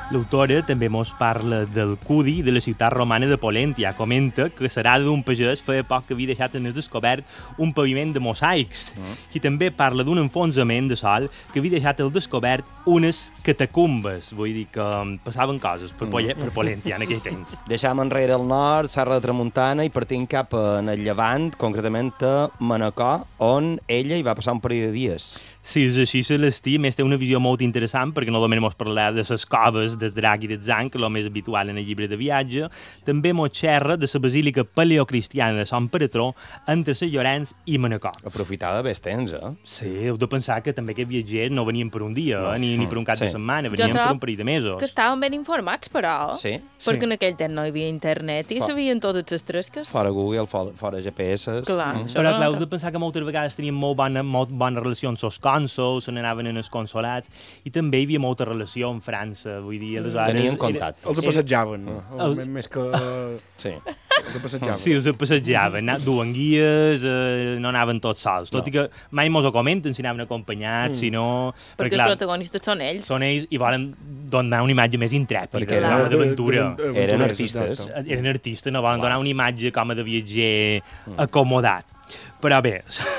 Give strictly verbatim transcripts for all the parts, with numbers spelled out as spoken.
L'autora també mos parla del Cudi de la ciutat romana de Polèntia. Comenta que l'arada d'un pagès feia poc que havia deixat en el descobert un paviment de mosaics. Mm. I també parla d'un enfonsament de sol que havia deixat al descobert unes catacumbes. Vull dir que passaven coses per, mm. per Polèntia en aquell temps. Deixam enrere el nord, Serra de Tramuntana, i partim cap en el llevant, concretament a Manacor, on ella hi va passar un parell de dies. Sí, és així, Celestí. A més, té una visió molt interessant, perquè no només mos parlar de les coves del drac i del zang, que és el més habitual en el llibre de viatge, també mos xerra de la basílica paleocristiana de Sant Patró entre Sant Llorenç i Manacor. Aprofitada bé temps, eh? Sí, heu de pensar que també aquests viatgers no venien per un dia, no. eh? ni, ni per un cap sí. de setmana, venien per un parell de mesos. Que estaven ben informats, però, sí. perquè sí. en aquell temps no hi havia internet i For... sabien totes les tresques. Fora Google, fora, fora G P S. Clar, mm. Però clar, heu de pensar que moltes vegades tenien molt bona, molt bona relació amb els cònsols, se n'anaven en els consolats, i també hi havia molta relació amb França, vull dir, aleshores... Tenien contacte. Els passejaven, no? El... Més que... Sí. Els passejaven. Sí, els passejaven, duen guies, eh, no anaven tots sols, tot no. i que mai mos ho comenten si anaven acompanyats, mm. si no... Perquè, perquè clar, els protagonistes són ells. Són ells i volen donar una imatge més intrèpida, perquè era, d'aventura. Eren artistes. Eren artistes, no volen donar una imatge com a de viatger mm. acomodat. Però bé,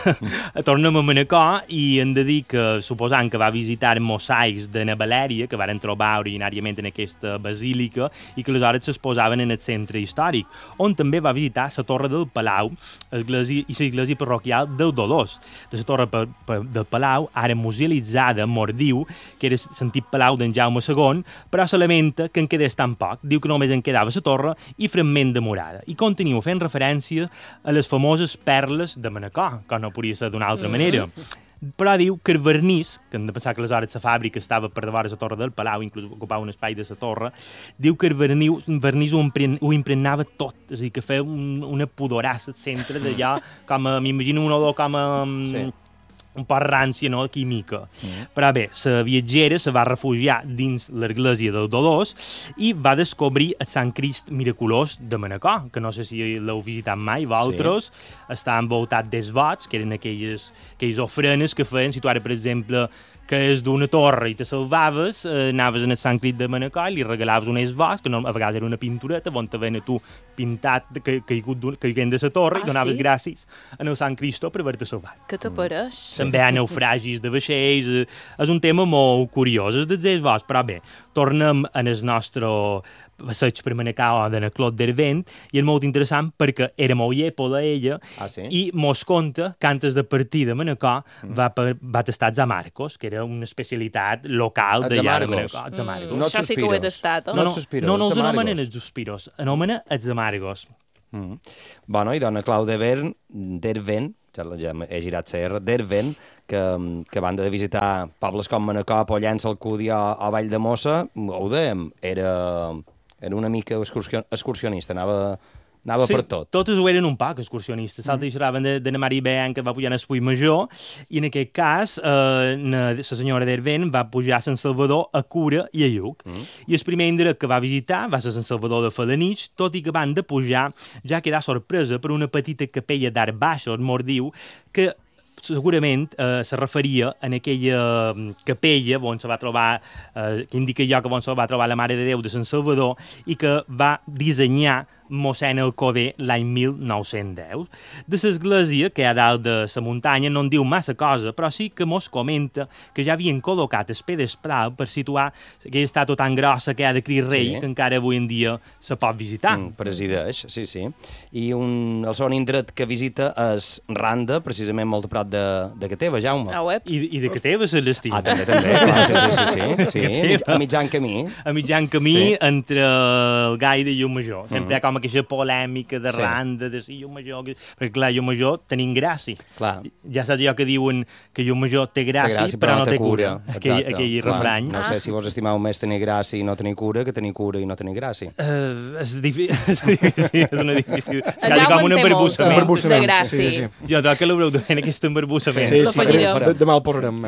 tornem a Manacor i hem de dir que, suposant que va visitar mosaics de na Valèria, que varen trobar originàriament en aquesta basílica, i que aleshores s'exposaven en el centre històric, on també va visitar la Torre del Palau església, i l'església parroquial del Dolors. De la Torre pa, pa, del Palau, ara musealitzada, Mordiu, que era l'antic palau d'en Jaume segon, però se lamenta que en quedés tan poc. Diu que només en quedava la torre i fragment de murada. I continua fent referència a les famoses perles de Manacor, que no podria ser d'una altra mm. manera. Però diu que el vernís, que hem de pensar que aleshores la fàbrica estava per davant de la torre del Palau, inclús ocupava un espai de la torre, diu que el vernís, vernís ho, impren, ho impregnava tot, és a dir, que feia un, una pudorassa al centre d'allà, com a, m'imagino un olor com a... Sí. un poc rància, no?, química. Mm. Però bé, la viatgera se va refugiar dins l'església del Dolors i va descobrir el Sant Crist miraculós de Manacor, que no sé si l'heu visitat mai, vosaltres. Sí. Està envoltat d'esvots, que eren aquelles, aquelles ofrenes que feien, si tu ara, per exemple, que és d'una torre i te salvaves, eh, anaves en el Sant Crist de Manacor i li regalaves un esbós, que no, a vegades era una pintureta, on te ven a tu pintat que, caigut caiguent de la torre, ah, i donaves sí? gràcies en el Sant Cristo per haver-te salvat. Què t'apareix? Mm. També hi ha naufragis de vaixells, eh, és un tema molt curiós, és dels esbós, però bé, tornem en el nostre passeig per Manacor d'en Clot d'Hervent, i és molt interessant perquè era molt llepola ella, ah, sí? i mos conta que antes de partir de Manacor mm. va, per, va tastar Zamarcos, que era una especialitat local d'allà de Manacor. Mm. No això sí que ho he tastat, eh? No, no, no, no els anomenen els suspiros, anomenen els amargos. Mm. Bueno, i dona Clau d'Hervent, d'Hervent, ja, ja he girat la R, d'Hervent, que, que van de visitar pobles com Manacor, Pollença, Alcúdia o, o Vall de Mossa, ho dèiem, era... era una mica excursion, excursionista, anava, anava sí, per tot. Totes ho eren un poc excursionistes. S'altres mm. xerraven de, de na Mari Bean, que va pujar a Espull Major, i en aquest cas eh, la senyora d'Hervent va pujar a Sant Salvador, a Cura i a Lluc. Mm. I el primer indret que va visitar va ser Sant Salvador de Felanitx, tot i que van de pujar ja quedar sorpresa per una petita capella d'art baixos, Mordiu, que segurament eh, se referia en aquella capella on se va trobar, eh, que indica jo que on se va trobar la Mare de Déu de Sant Salvador i que va dissenyar mossèn Alcover l'any mil nou-cents deu. De l'església, que hi ha dalt de la muntanya, no en diu massa cosa, però sí que mos comenta que ja havien col·locat el pedestral per situar aquella estàtua tan grossa que hi ha de Crist Rei, sí. que encara avui en dia se pot visitar. Mm, presideix, sí, sí. I un, el segon indret que visita és Randa, precisament molt a prop de, de Cateva, Jaume. Ah, web. I, I de Cateva, Celestí. Ah, també, també, clar, sí, sí, sí, sí, sí. A mitjan camí. A mitjan camí sí. entre el Gaire i Llucmajor. Sempre mm-hmm. hi ha com aquesta polèmica de sí. Randa, de si Llucmajor... Perquè, clar, Llucmajor tenim gràcia. Clar. Ja saps allò que diuen que Llucmajor té gràcia, gràcia però, però no té cura. cura. Aquell, aquell refrany. No sé si vos estimeu més tenir gràcia i no tenir cura que tenir cura i no tenir gràcia. Uh, és, difícil, és difícil, és una difícil... És quasi com un embarbussament. De gràcia. Sí, sí. Jo trobo que l'haureu de fer en aquest embarbussament. Sí, sí, sí, sí. Demà el posarem.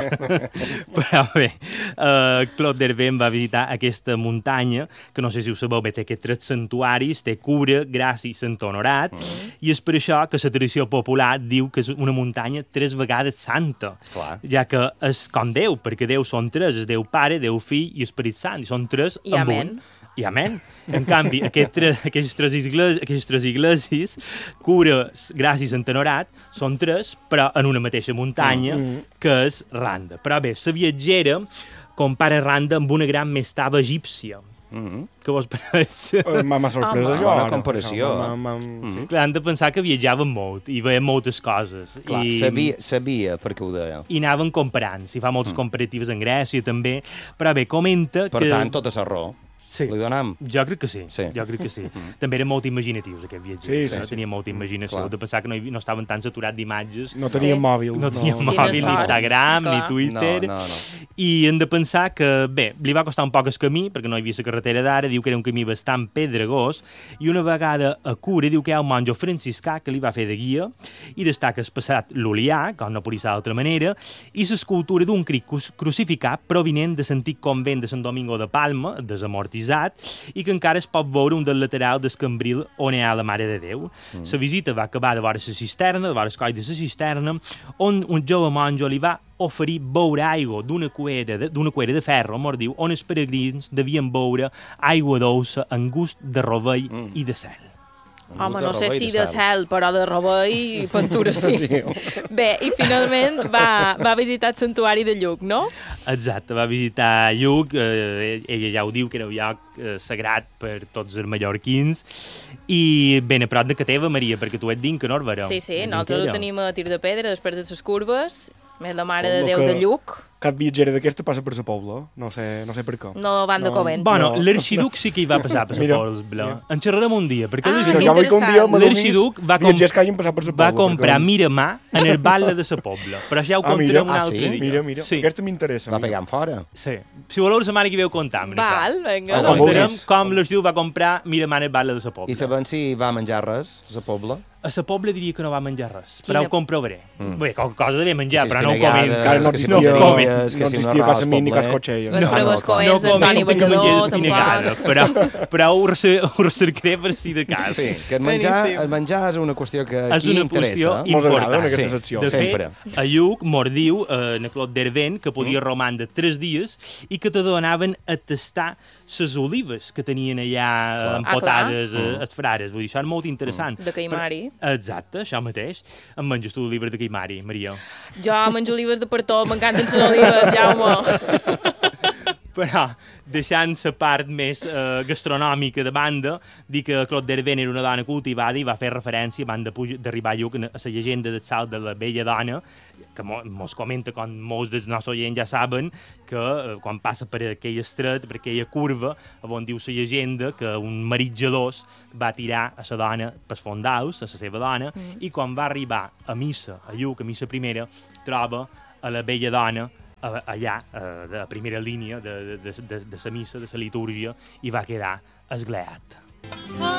Però bé, uh, Clot d'Hervent va visitar aquesta muntanya, que no sé si ho sabeu, bé, té aquests tres santuaris, té cura, gràcia i sant Honorat, mm. i és per això que la tradició popular diu que és una muntanya tres vegades santa, Clar. ja que és com Déu, perquè Déu són tres, és Déu Pare, Déu Fill i Esperit Sant, i són tres I amb amén. un. I amén. En canvi, aquest tres, aquestes, tres iglesis, aquestes tres iglesis, Cura, Gràcia i Sant Honorat, són tres, però en una mateixa muntanya, mm. que és Randa. Però bé, la viatgera compara Randa amb una gran mestava egípcia. Mm-hmm. Què vos pareix? M'ha sorprès Home. això. Bona ara. comparació. M'ha- m'ha- m'ha- sí. Clar, han de pensar que viatjaven molt i veien moltes coses. Clar, I... sabia, sabia per què ho deia. I anaven comparant. Si fa molts mm. comparatives en Grècia, també. Però bé, comenta Per que... tant, tota la raó. Sí. Li donam? Jo crec que sí, Sí. jo crec que sí. També eren molt imaginatius, aquests viatgers. Sí, sí, no? sí. Tenien molta imaginació, Clar. de pensar que no, hi, no estaven tan saturats d'imatges. No tenia Sí. mòbil. No tenia Quina mòbil, ni sort. Instagram, ni Clar. Twitter. No, no, no. I hem de pensar que, bé, li va costar un poc el camí, perquè no hi havia la carretera d'ara, diu que era un camí bastant pedregós, i una vegada a Cura diu que hi ha un monjo franciscà que li va fer de guia, i destaca el passat l'Olià, com no podia ser d'altra manera, i l'escultura d'un cric crucificat provinent de l'antic convent de Sant Domingo de Palma, desamortitzat, i que encara es pot veure un del lateral del Cambril on hi ha la Mare de Déu. La mm. visita va acabar de vora la cisterna, de vora el coll de la cisterna, on un jove monjo li va oferir beure aigua d'una cuera de, d'una cuera de ferro, mos diu, on els peregrins devien beure aigua dolça en gust de rovell mm. i de cel. Home, no sé si de cel, però de rovell i pintura sí. Sí. Bé, i finalment va, va visitar el santuari de Lluc, no? Exacte, va visitar Lluc, eh, ella ja ho diu, que era un lloc eh, sagrat per tots els mallorquins, i ben a prop de que teva, Maria, perquè tu ets d'Inca, no, Baró? Sí, sí, nosaltres ho tenim a Tir de Pedra, després de les curves, més la Mare de Com lo Déu que- de Lluc. Cap viatgera d'aquesta passa per la Pobla. No sé, no sé per què. No van de No. Covent. Bueno, No. l'Arxiduc sí que hi va passar per Mira, la Pobla. mira. En xerrarem un dia, perquè Ah, Mira, l'Arxiduc ja vull que un dia interessant. L'Arxiduc va, com... viatgers que hagin passat per la Pobla. va comprar perquè- Miramar en el Batlle de la Pobla. Però això ho Ah, contarem mira. un Ah, altre sí? dia. Mira, mira, Sí, aquesta m'interessa. Va mira. pegant fora. sí. Si voleu, la setmana que veu comptam. Val, vinga. Ah, Ho com contarem vulguis. com l'Arxiduc va comprar Miramar en el Batlle de la Pobla. I sabem si va menjar res, la Pobla? A la Pobla diria que no va menjar res, Quina- però ho comprovaré. Mm. Bé, qualque cosa devia menjar, Si és però no ho pinegades, comento. Encara no que si existia, no no, comen, és que no si un existia arròs casa mínica poblet. escotxella. Les No, proves no, clar. coents No d'Antoni comento que Ballador, menges tampoc. espinegada, però, però ho, rece- ho recercaré per si de cas. Sí, que el menjar, Beníssim. el menjar és una qüestió que És aquí una interessa. qüestió eh? Mos agrada, important. en aquesta Sí. secció. De Sempre. fet, a Lluc mos diu, eh, en el Clot d'Hervent, que podia romandre tres dies i que te donaven a tastar les olives que tenien allà empotades Ah, eh, els frares. Vull dir, això és molt interessant. De Caimari. Però- Exacte, això mateix. Em menges tu olives de Caimari, Maria. Jo menjo olives de per tot, m'encanten les olives, Jaume. Però, deixant la part més eh, gastronòmica de banda, dir que Claude Dervent era una dona cultivada i va fer referència, abans de puja- d'arribar a Lluc, a la llegenda del salt de la vella dona, que mo- mos comenta, com molts dels nostres oients ja saben, que eh, quan passa per aquell estret, per aquella curva, on diu la llegenda que un marit gelós va tirar a la dona pels fondaus, a la seva dona, mm. i quan va arribar a missa, a Lluc, a missa primera, troba a la vella dona a- allà, eh, de primera línia de, de, de, de, de la missa, de la litúrgia, i va quedar esgleat.